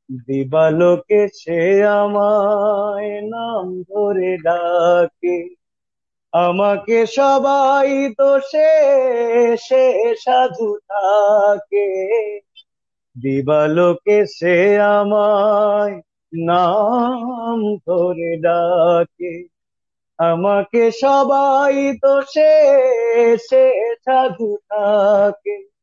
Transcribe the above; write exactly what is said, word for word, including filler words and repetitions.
দিবালোকে সে আমায় নাম ধরে ডাকে, আমাকে সবাই তো সে সে সাধু থাকে। দিবালোকে সে আমায় নাম ধরে ডাকে, আমাকে সবাই তো সে সে সাধু থাকে।